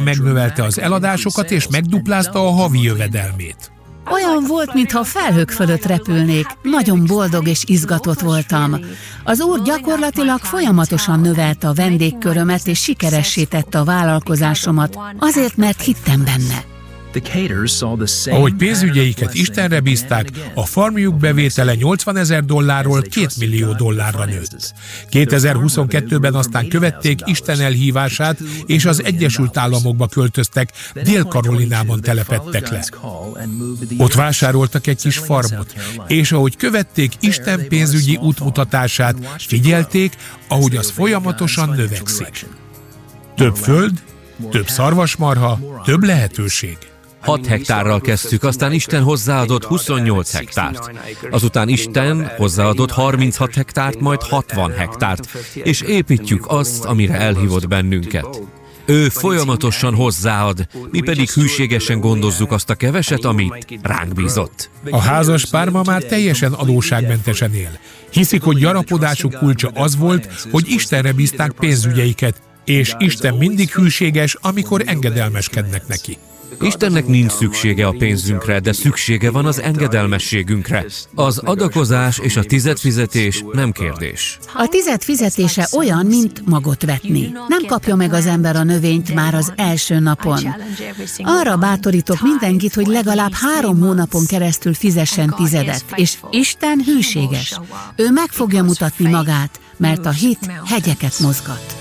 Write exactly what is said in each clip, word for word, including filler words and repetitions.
megnövelte az eladásokat és megduplázta a havi jövedelmét. Olyan volt, mintha felhők fölött repülnék. Nagyon boldog és izgatott voltam. Az úr gyakorlatilag folyamatosan növelte a vendégkörömet és sikeressé tette a vállalkozásomat, azért, mert hittem benne. Ahogy pénzügyeiket Istenre bízták, a farmjuk bevétele nyolcvanezer dollárról két millió dollárra nőtt. kétezer-huszonkettőben aztán követték Isten elhívását, és az Egyesült Államokba költöztek, Dél-Karolinában telepedtek le. Ott vásároltak egy kis farmot, és ahogy követték Isten pénzügyi útmutatását, figyelték, ahogy az folyamatosan növekszik. Több föld, több szarvasmarha, több lehetőség. hat hektárral kezdtük, aztán Isten hozzáadott huszonnyolc hektárt. Azután Isten hozzáadott harminchat hektárt, majd hatvan hektárt, és építjük azt, amire elhívott bennünket. Ő folyamatosan hozzáad, mi pedig hűségesen gondozzuk azt a keveset, amit ránk bízott. A házas pár ma már teljesen adósságmentesen él. Hiszik, hogy gyarapodásuk kulcsa az volt, hogy Istenre bízták pénzügyeiket, és Isten mindig hűséges, amikor engedelmeskednek neki. Istennek nincs szüksége a pénzünkre, de szüksége van az engedelmességünkre. Az adakozás és a tizedfizetés nem kérdés. A tized fizetése olyan, mint magot vetni. Nem kapja meg az ember a növényt már az első napon. Arra bátorítok mindenkit, hogy legalább három hónapon keresztül fizessen tizedet, és Isten hűséges. Ő meg fogja mutatni magát, mert a hit hegyeket mozgat.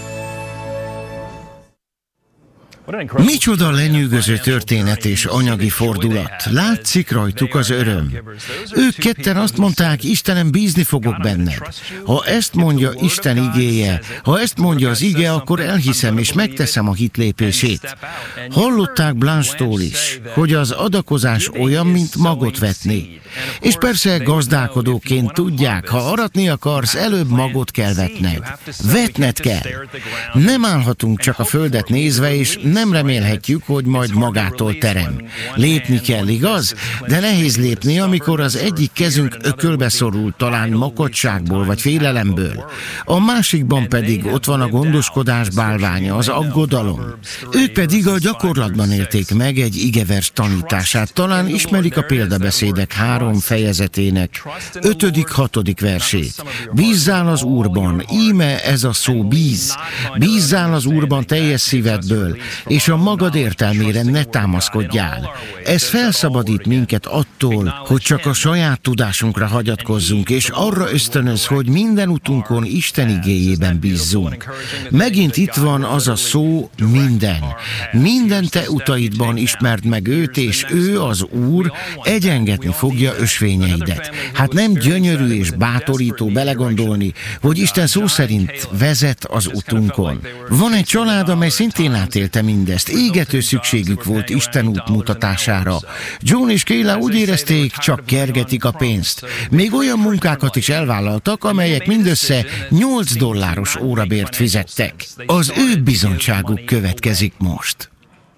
Micsoda lenyűgöző történet és anyagi fordulat. Látszik rajtuk az öröm. Ők ketten azt mondták, Istenem, bízni fogok benned. Ha ezt mondja Isten igéje, ha ezt mondja az ige, akkor elhiszem és megteszem a hitlépését. Hallották Blanche-tól is, hogy az adakozás olyan, mint magot vetni. És persze gazdálkodóként tudják, ha aratni akarsz, előbb magot kell vetned. Vetned kell. Nem állhatunk csak a földet nézve, és nem remélhetjük, hogy majd magától terem. Lépni kell, igaz? De nehéz lépni, amikor az egyik kezünk ökölbe szorul, talán makadságból vagy félelemből. A másikban pedig ott van a gondoskodás bálványa, az aggodalom. Ők pedig a gyakorlatban élték meg egy igevers tanítását. Talán ismerik a példabeszédek három fejezetének ötödik, hatodik versét. Bízzál az Úrban, íme ez a szó bíz. Bízzál az Úrban teljes szívedből, és a magad értelmére ne támaszkodjál. Ez felszabadít minket attól, hogy csak a saját tudásunkra hagyatkozzunk, és arra ösztönöz, hogy minden utunkon Isten igéjében bízzunk. Megint itt van az a szó minden. Minden te utaidban ismerd meg őt, és ő, az Úr, egyengetni fogja ösvényeidet. Hát nem gyönyörű és bátorító belegondolni, hogy Isten szó szerint vezet az utunkon. Van egy család, amely szintén átélte mindezt. Égető szükségük volt Isten útmutatására. John és Kayla úgy érezték, csak kergetik a pénzt. Még olyan munkákat is elvállaltak, amelyek mindössze nyolc dolláros órabért fizettek. Az ő bizonyságuk következik most.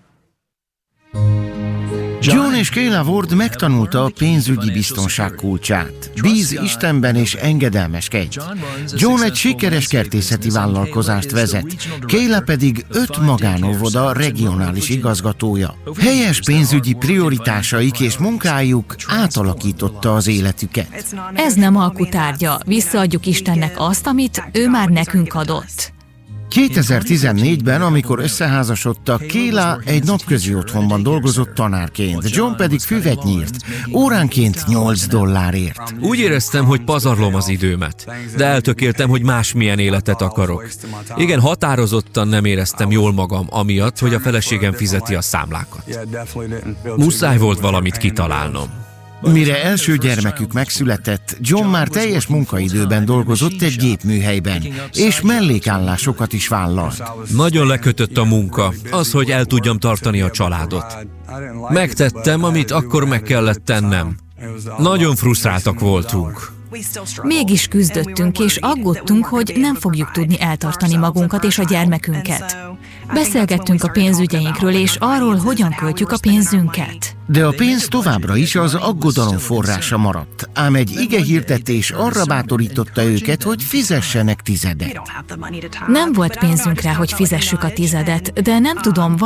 John és Kayla Ward megtanulta a pénzügyi biztonság kulcsát. Bíz Istenben és engedelmeskedj. John egy sikeres kertészeti vállalkozást vezet, Kayla pedig öt magánóvoda regionális igazgatója. Helyes pénzügyi prioritásaik és munkájuk átalakította az életüket. Ez nem alkutárgya, visszaadjuk Istennek azt, amit ő már nekünk adott. kétezer-tizennégyben, amikor összeházasodtak, Kayla egy napközi otthonban dolgozott tanárként, John pedig füvet nyírt, óránként nyolc dollárért. Úgy éreztem, hogy pazarlom az időmet, de eltökéltem, hogy másmilyen életet akarok. Igen, határozottan nem éreztem jól magam, amiatt, hogy a feleségem fizeti a számlákat. Muszáj volt valamit kitalálnom. Mire első gyermekük megszületett, John már teljes munkaidőben dolgozott egy gépműhelyben, és mellékállásokat is vállalt. Nagyon lekötött a munka, az, hogy el tudjam tartani a családot. Megtettem, amit akkor meg kellett tennem. Nagyon frusztráltak voltunk. Mégis küzdöttünk, és aggódtunk, hogy nem fogjuk tudni eltartani magunkat és a gyermekünket. Beszélgettünk a pénzügyeinkről, és arról, hogyan költjük a pénzünket. De a pénz továbbra is az aggodalom forrása maradt, ám egy igehirdetés arra bátorította őket, hogy fizessenek tizedet. Nem volt pénzünk rá, hogy fizessük a tizedet, de nem tudom,